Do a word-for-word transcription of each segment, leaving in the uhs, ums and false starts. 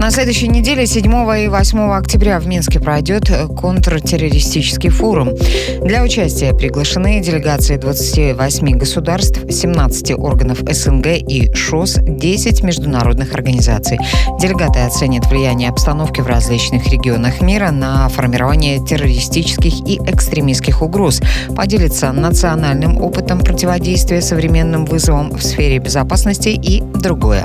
На следующей неделе, седьмого и восьмого октября, в Минске пройдет контртеррористический форум. Для участия приглашены делегации двадцати восьми государств, семнадцати органов СНГ и ШОС, десять международных организаций. Делегаты оценят влияние обстановки в различных регионах мира на формирование террористических и экстремистских угроз, поделятся национальным опытом противодействия современным вызовам в сфере безопасности и другое.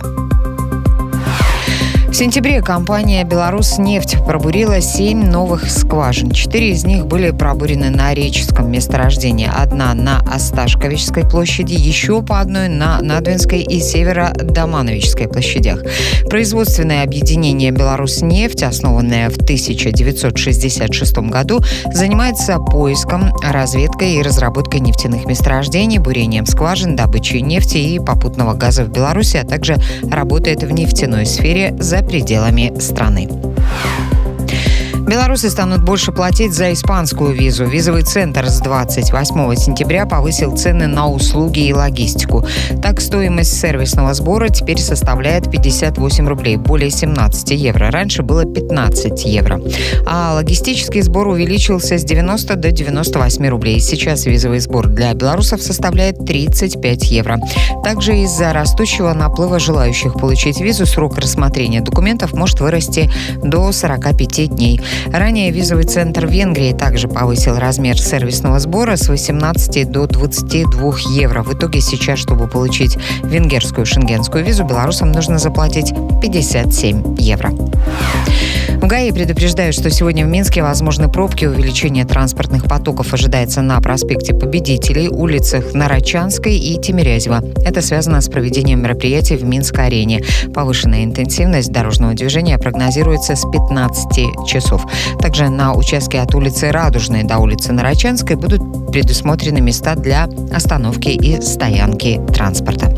В сентябре компания «Беларусьнефть» пробурила семь новых скважин. Четыре из них были пробурены на Реческом месторождении. Одна на Осташковичской площади, еще по одной на Надвинской и Северо-Домановичской площадях. Производственное объединение «Беларусьнефть», основанное в тысяча девятьсот шестьдесят шестом году, занимается поиском, разведкой и разработкой нефтяных месторождений, бурением скважин, добычей нефти и попутного газа в Беларуси, а также работает в нефтяной сфере за пределами страны. Белорусы станут больше платить за испанскую визу. Визовый центр с двадцать восьмого сентября повысил цены на услуги и логистику. Так, стоимость сервисного сбора теперь составляет пятьдесят восемь рублей, более семнадцать евро. Раньше было пятнадцать евро. А логистический сбор увеличился с девяноста до девяноста восьми рублей. Сейчас визовый сбор для белорусов составляет тридцать пять евро. Также из-за растущего наплыва желающих получить визу срок рассмотрения документов может вырасти до сорока пяти дней. Ранее визовый центр Венгрии также повысил размер сервисного сбора с восемнадцати до двадцати двух евро. В итоге сейчас, чтобы получить венгерскую шенгенскую визу, белорусам нужно заплатить пятьдесят семь евро. В ГАИ предупреждают, что сегодня в Минске возможны пробки. Увеличение транспортных потоков ожидается на проспекте Победителей, улицах Нарочанской и Тимирязева. Это связано с проведением мероприятий в Минск-арене. Повышенная интенсивность дорожного движения прогнозируется с пятнадцати часов. Также на участке от улицы Радужной до улицы Нарочанской будут предусмотрены места для остановки и стоянки транспорта.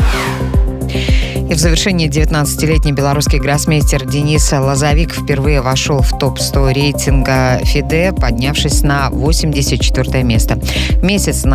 И в завершении девятнадцатилетний белорусский гроссмейстер Денис Лозовик впервые вошел в топ сто рейтинга ФИДЕ, поднявшись на восемьдесят четвёртое место. Месяц на